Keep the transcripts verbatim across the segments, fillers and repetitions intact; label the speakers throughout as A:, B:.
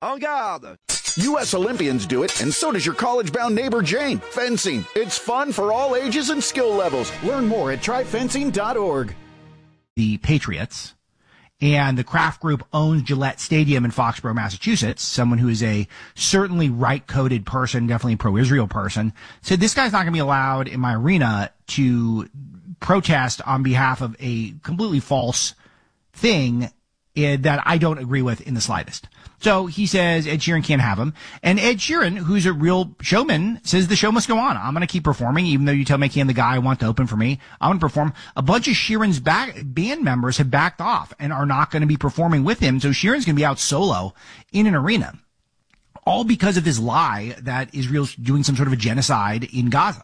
A: En garde! U S Olympians do it, and so does your college-bound neighbor Jane. Fencing. It's fun for all ages and skill levels. Learn more at try fencing dot org.
B: The Patriots, and the Kraft Group owns Gillette Stadium in Foxborough, Massachusetts. Someone who is a certainly right-coded person, definitely a pro-Israel person, said this guy's not going to be allowed in my arena to protest on behalf of a completely false thing uh, that I don't agree with in the slightest. So he says Ed Sheeran can't have him. And Ed Sheeran, who's a real showman, says the show must go on. I'm going to keep performing, even though you tell me I can't the guy I want to open for me. I'm going to perform. A bunch of Sheeran's back, band members have backed off and are not going to be performing with him. So Sheeran's going to be out solo in an arena. All because of this lie that Israel's doing some sort of a genocide in Gaza.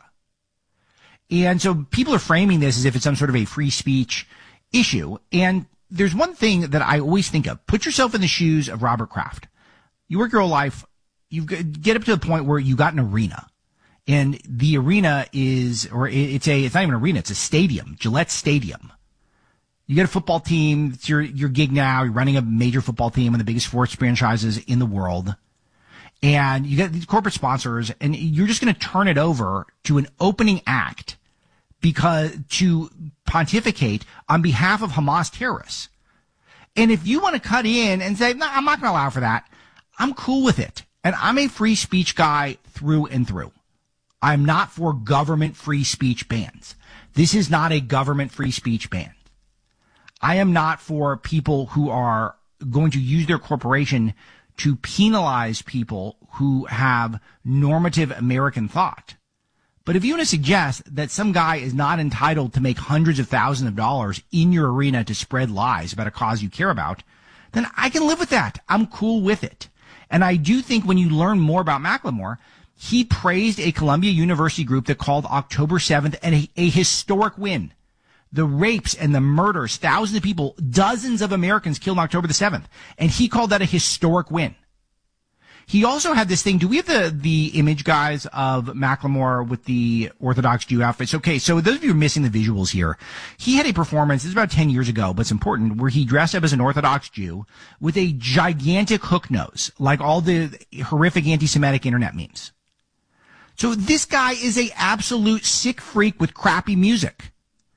B: And so people are framing this as if it's some sort of a free speech issue. And there's one thing that I always think of. Put yourself in the shoes of Robert Kraft. You work your whole life. You get up to the point where you got an arena. And the arena is, or it's a, it's not even an arena, it's a stadium, Gillette Stadium. You get a football team. It's your, your gig now. You're running a major football team, one of the biggest sports franchises in the world. And you get these corporate sponsors, and you're just going to turn it over to an opening act because to pontificate on behalf of Hamas terrorists. And if you want to cut in and say, no, I'm not going to allow for that, I'm cool with it. And I'm a free speech guy through and through. I'm not for government free speech bans. This is not a government free speech ban. I am not for people who are going to use their corporation to penalize people who have normative American thought. But if you want to suggest that some guy is not entitled to make hundreds of thousands of dollars in your arena to spread lies about a cause you care about, then I can live with that. I'm cool with it. And I do think when you learn more about Macklemore, he praised a Columbia University group that called October seventh a, a historic win. The rapes and the murders, thousands of people, dozens of Americans killed on October the seventh. And he called that a historic win. He also had this thing. Do we have the, the image, guys, of Macklemore with the Orthodox Jew outfits? Okay, so those of you who are missing the visuals here, he had a performance, this is about ten years ago, but it's important, where he dressed up as an Orthodox Jew with a gigantic hook nose, like all the horrific anti-Semitic internet memes. So this guy is a absolute sick freak with crappy music.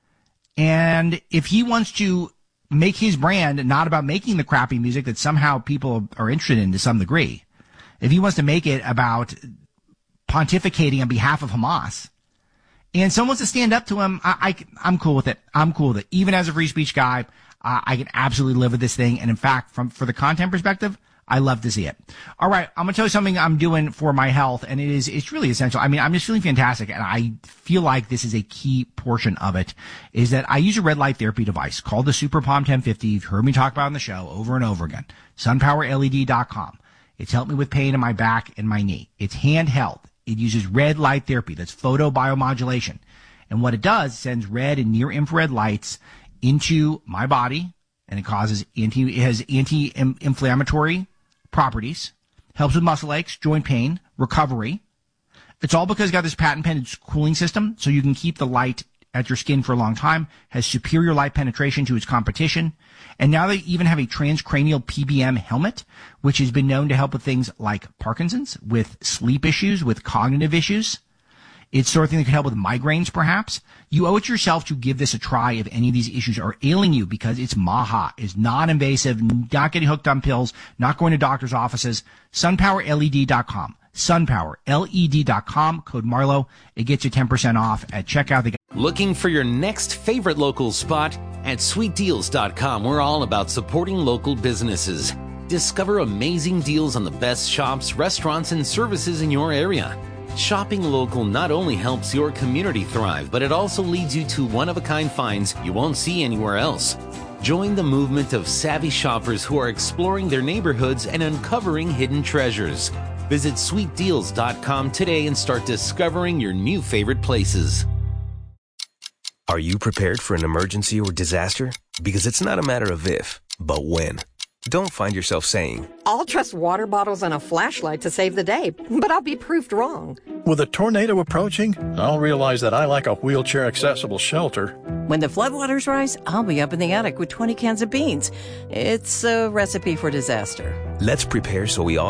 B: And if he wants to make his brand not about making the crappy music that somehow people are interested in to some degree, if he wants to make it about pontificating on behalf of Hamas, and someone wants to stand up to him, I, I, I'm cool with it. I'm cool with it. Even as a free speech guy, uh, I can absolutely live with this thing. And in fact, from for the content perspective, I love to see it. All right, I'm going to tell you something I'm doing for my health, and it is it's really essential. I mean, I'm just feeling fantastic, and I feel like this is a key portion of it, is that I use a red light therapy device called the Super Palm ten fifty. You've heard me talk about it on the show over and over again. sunpower L E D dot com. It's helped me with pain in my back and my knee. It's handheld. It uses red light therapy. That's photobiomodulation. And what it does, it sends red and near infrared lights into my body, and it causes anti, it has anti-inflammatory properties, helps with muscle aches, joint pain, recovery. It's all because it's got this patent pending cooling system, so you can keep the light at your skin for a long time, has superior light penetration to its competition. And now they even have a transcranial P B M helmet, which has been known to help with things like Parkinson's, with sleep issues, with cognitive issues. It's sort of thing that can help with migraines, perhaps. You owe it to yourself to give this a try if any of these issues are ailing you, because it's Maha. It's non-invasive, not getting hooked on pills, not going to doctor's offices. sunpower L E D dot com. sunpower L E D dot com. Code Marlowe. It gets you ten percent off at checkout. They
C: Looking for your next favorite local spot? At sweet deals dot com, we're all about supporting local businesses. Discover amazing deals on the best shops, restaurants, and services in your area. Shopping local not only helps your community thrive, but it also leads you to one-of-a-kind finds you won't see anywhere else. Join the movement of savvy shoppers who are exploring their neighborhoods and uncovering hidden treasures. Visit sweet deals dot com today and start discovering your new favorite places.
D: Are you prepared for an emergency or disaster? Because it's not a matter of if, but when. Don't find yourself saying,
E: I'll trust water bottles and a flashlight to save the day, but I'll be proved wrong.
F: With a tornado approaching, I'll realize that I like a wheelchair-accessible shelter.
G: When the floodwaters rise, I'll be up in the attic with twenty cans of beans. It's a recipe for disaster.
D: Let's prepare so we all